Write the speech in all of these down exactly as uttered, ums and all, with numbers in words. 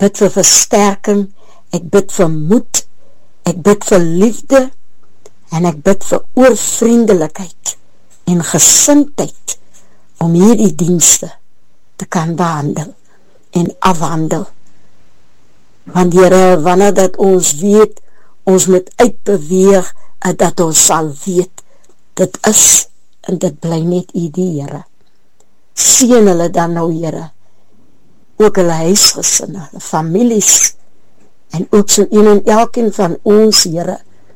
bid vir versterking, ek bid vir moed, ek bid vir liefde, en ek bid vir oorvriendelikheid en gesindheid om hierdie dienste te kan behandel en afhandel. Want Here, wanneer dat ons weet, ons moet uitbeweeg, en dat ons sal weet, dit is, en dit bly net U die Here. Seën hulle dan nou, Here, ook hulle huisgesinne, hulle families, en ook so een en elkeen van ons, Here,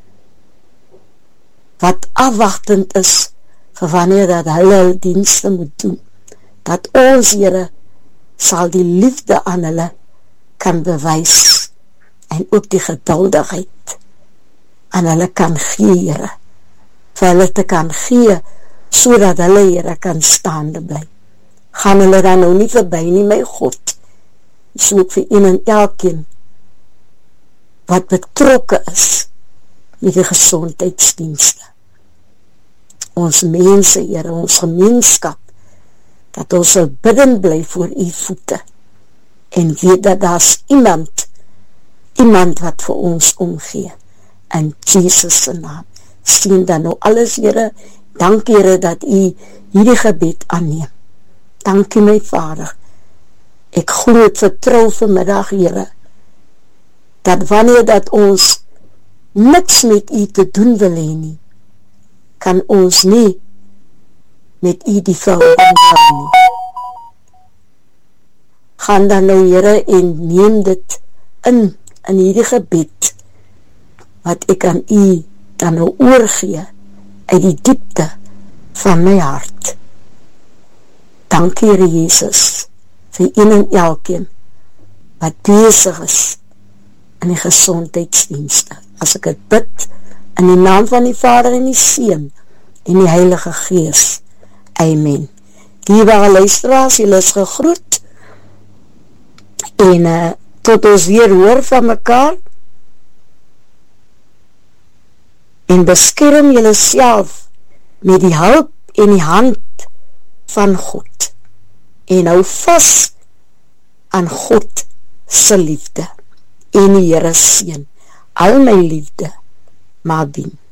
wat afwachtend is, vir wanneer dat hulle hulle dienste moet doen, dat ons, Here, sal die liefde aan hulle kan bewys, en ook die geduldigheid aan hulle kan gee, Here, vir hulle te kan gee, so dat hulle, Here, kan staande bly. Gaan hulle dan nou nie verby nie, my God, so ook vir een en elkeen, wat betrokke is, met die gesondheidsdienste. Ons mense, Here, ons gemeenskap, dat ons sal bidden bly voor U voete, en weet dat daar is iemand, iemand wat vir ons omgee, in Jesus se naam. Sien dan nou alles, Here, dank Here dat U hierdie gebed aanneem. Dankie my Vader, ek glo het vertrou vanmiddag, Here, dat wanneer dat ons niks met U te doen wil hê nie, kan ons nie met U die verhouding hou nie. Gaan dan nou, Here, en neem dit in, in hierdie gebed, wat ek aan U dan nou oorgee, uit die diepte van my hart. Dankie, Here Jesus, vir een en elkeen, wat besig is, in die gesondheidsdienste. As ek het bid, in die naam van die Vader en die Seun, en die Heilige Gees. Amen. Dierbare luisteraars, julle is gegroet, en uh, tot ons weer hoor van mekaar, en beskerm julle self, met die hulp en die hand van God, en hou vast aan God se liefde, en die Here seën al my liefde, maar dien.